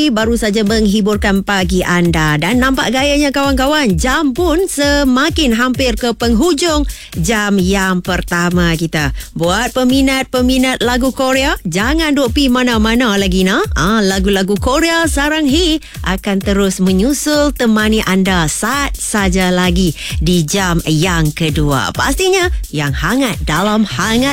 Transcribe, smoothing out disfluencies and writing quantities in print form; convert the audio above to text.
Hi baru saja menghiburkan pagi anda. Dan nampak gayanya kawan-kawan, jam pun semakin hampir ke penghujung jam yang pertama kita. Buat peminat-peminat lagu Korea, jangan duk pi mana-mana lagi nak. Lagu-lagu Korea Sarang Hi akan terus menyusul temani anda saat saja lagi di jam yang kedua. Pastinya yang hangat dalam Hangat